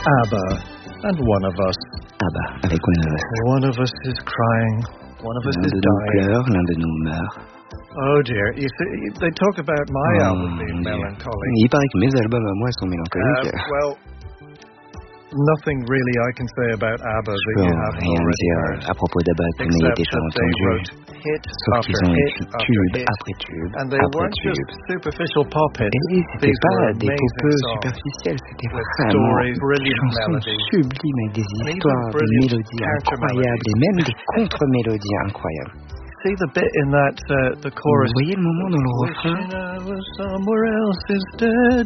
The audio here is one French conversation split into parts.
ABBA, and one of us. ABBA, avec one of us. One of us is crying, one of us is dying. L'un de nous pleure, l'un de nous meurt. Oh dear, you see, they talk about my album being melancholy. Il paraît que mes albums à moi sont mélancoliques. Well, nothing really I can say about ABBA that you haven't rien already dire heard. à propos d'ABBA que vous n'ayez déjà entendu. Sauf qu'ils ont écrit tube après tube And they après weren't just tube. superficial pop hits. Et c'était These were pas des amazing popeux songs superficiels, c'était with vraiment stories, des brilliant chansons melodies, sublimes avec des and even histoires, des brilliant mélodies counter-melodies. incroyables et même des contre-mélodies incroyables. See the bit in that the chorus. Vous voyez le moment dans le refrain? Wishing I was somewhere else instead.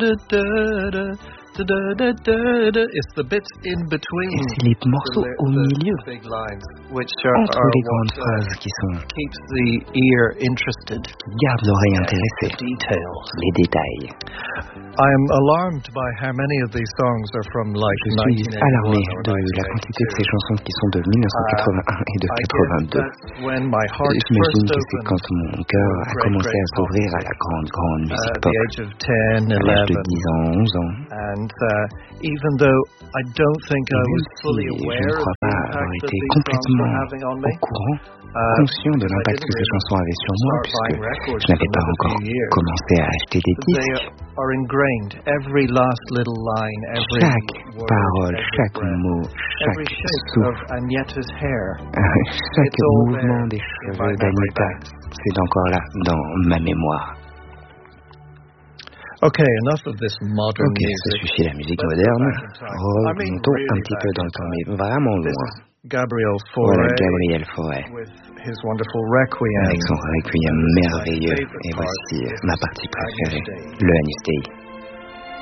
It's the bits in between. Et c'est les morceaux au milieu, big lines, which entre les grandes phrases qui keeps the ear interested. Gardent l'oreille intéressée. Details. Les détails. I am alarmed by how many of these songs are from like Je suis 1981 alarmé or de la quantité de ces 1982. chansons qui sont de 1981 et de I guess 82. that's when my heart J'imagine first que c'est opened quand mon cœur a great, commencé great à s'ouvrir à la grande musique at pop. the age of 10, À l'âge de 11. 10 ans, 11 ans. And even though I don't think I was Même fully si je aware ne of crois the pas impact avoir that été these songs complètement were having on me, au courant, conscient de l'impact que ces chansons avaient sur moi, puisque je n'avais pas encore commencé à acheter des they disques. are ingrained. Every last little line, every Chaque word, parole, every chaque breath, mot, every chaque shake souffle, of Agneta's hair. chaque It's all mouvement there des in cheveux my memory d'Anita, bank. c'est encore là dans ma mémoire. Okay, enough of this modern Ok, ça music. suffit la musique Let's go moderne. back in time. I mean, Remontons un really petit back peu dans in le temps, time. mais vraiment This loin. is Gabriel Voilà Fauré Gabriel Fauré, with his wonderful Requiem. avec son requiem merveilleux. favorite Et part voici is ma partie préférée, Agnus Dei. le Agnus Dei.